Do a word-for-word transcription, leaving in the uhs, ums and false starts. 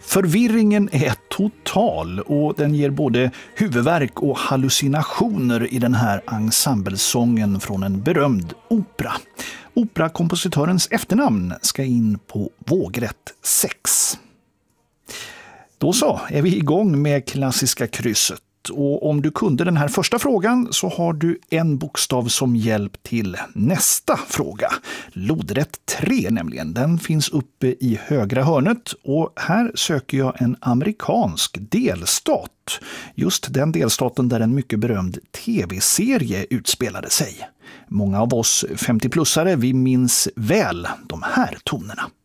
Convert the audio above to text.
Förvirringen är total och den ger både huvudvärk och hallucinationer i den här ensemblesången från en berömd opera. Operakompositörens efternamn ska in på vågrätt sex. Då så är vi igång med klassiska krysset. Och om du kunde den här första frågan så har du en bokstav som hjälp till nästa fråga. Lodrätt tre nämligen, den finns uppe i högra hörnet och här söker jag en amerikansk delstat. Just den delstaten där en mycket berömd tv-serie utspelade sig. Många av oss femtio-plussare vi minns väl de här tonerna.